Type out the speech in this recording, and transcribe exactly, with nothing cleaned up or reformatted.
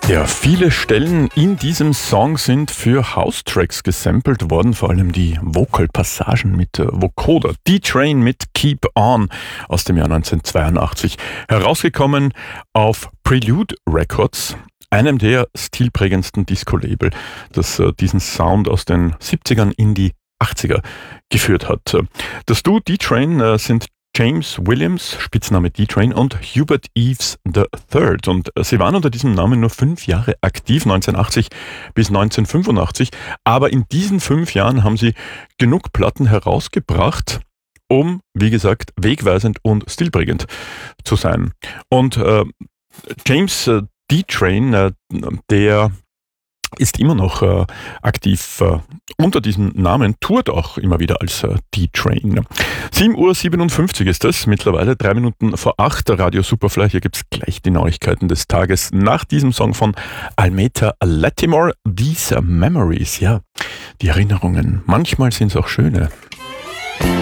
Ja, viele Stellen in diesem Song sind für House-Tracks gesampelt worden, vor allem die Vocal-Passagen mit äh, Vocoder. D-Train mit Keep On aus dem Jahr neunzehnhundertzweiundachtzig, herausgekommen auf Prelude Records, einem der stilprägendsten Disco-Label, das äh, diesen Sound aus den siebzigern in die achtziger geführt hat. Das Duo D-Train äh, sind James Williams, Spitzname D-Train, und Hubert Eaves der Dritte. Und sie waren unter diesem Namen nur fünf Jahre aktiv, neunzehnhundertachtzig bis neunzehnhundertfünfundachtzig. Aber in diesen fünf Jahren haben sie genug Platten herausgebracht, um, wie gesagt, wegweisend und stilprägend zu sein. Und äh, James äh, D-Train, äh, der ist immer noch äh, aktiv äh, unter diesem Namen, tourt auch immer wieder als äh, D-Train. sieben Uhr siebenundfünfzig ist es, mittlerweile drei Minuten vor acht, Radio Superfly. Hier gibt's gleich die Neuigkeiten des Tages nach diesem Song von Almeta Latimore. These Memories, ja, die Erinnerungen, manchmal sind's auch schöne.